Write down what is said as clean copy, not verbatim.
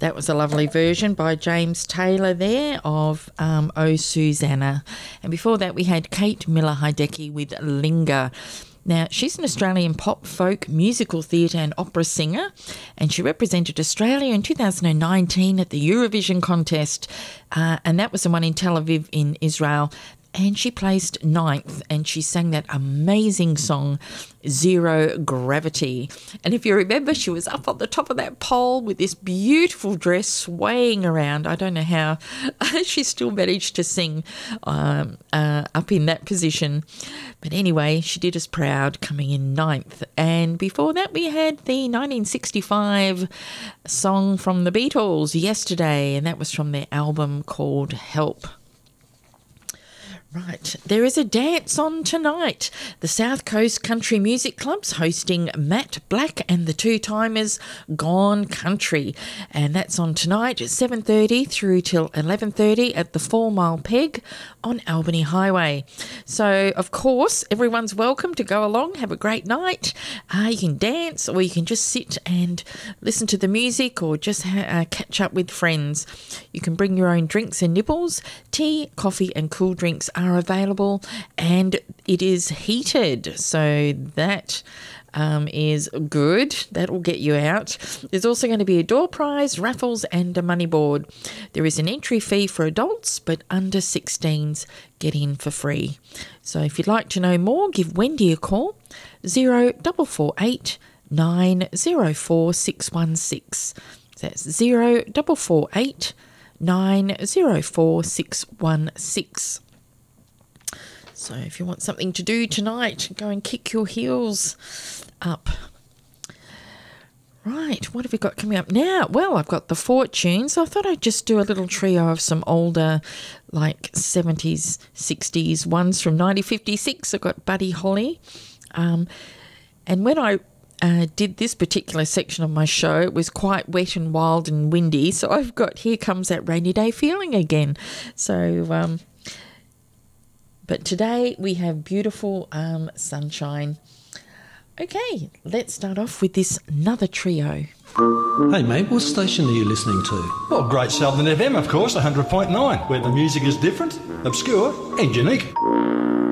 That was a lovely version by James Taylor there of Oh Susanna. And before that we had Kate Miller-Heidecke with Linger. Now, she's an Australian pop, folk, musical theatre and opera singer, and she represented Australia in 2019 at the Eurovision contest, and that was the one in Tel Aviv in Israel. And she placed 9th, and she sang that amazing song, Zero Gravity. And if you remember, she was up on the top of that pole with this beautiful dress swaying around. I don't know how she still managed to sing up in that position. But anyway, she did us proud, coming in 9th. And before that, we had the 1965 song from the Beatles, Yesterday, and that was from their album called Help. Right, there is a dance on tonight. The South Coast Country Music Club's hosting Matt Black and the Two Timers Gone Country, and that's on tonight at 7:30 through till 11:30 at the 4 Mile Peg on Albany Highway. So, of course, everyone's welcome to go along, have a great night. You can dance, or you can just sit and listen to the music, or just catch up with friends. You can bring your own drinks and nibbles. Tea, coffee and cool drinks are available, and it is heated, so that is good. That will get you out. There's also going to be a door prize, raffles and a money board. There is an entry fee for adults, but under 16s get in for free. So if you'd like to know more, give Wendy a call, 0448 904 616. That's 0448 904 616. So if you want something to do tonight, go and kick your heels up. Right, what have we got coming up now? Well, I've got the Fortunes. I thought I'd just do a little trio of some older, like 70s, 60s ones from 1956. I've got Buddy Holly. And when I did this particular section of my show, it was quite wet and wild and windy. So I've got Here Comes That Rainy Day Feeling again. So, but today we have beautiful sunshine. Okay, let's start off with this another trio. Hey mate, what station are you listening to? Well, Great Southern FM, of course, 100.9, where the music is different, obscure and unique.